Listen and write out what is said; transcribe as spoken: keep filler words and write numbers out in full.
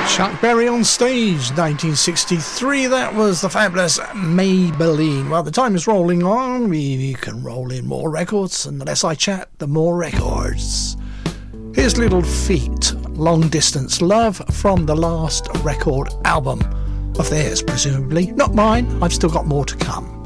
Chuck Berry on stage, nineteen sixty-three. That was the fabulous Maybelline. Well, the time is rolling on. We can roll in more records, and the less I chat, the more records. Here's Little Feat, Long Distance Love, from the last record album of theirs, presumably. Not mine, I've still got more to come.